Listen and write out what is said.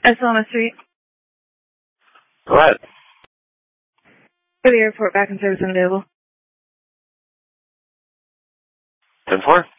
SLMS Suite. Go ahead. For the airport, back in service and available. 10-4.